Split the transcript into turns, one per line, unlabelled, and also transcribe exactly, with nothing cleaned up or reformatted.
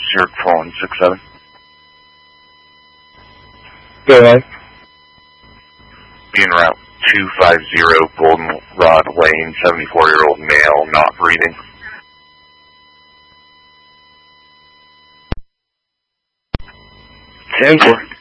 Zurich four one six seven.
Go ahead.
Be en route two five zero Goldenrod Lane, seventy-four-year-old male, not breathing.
ten four.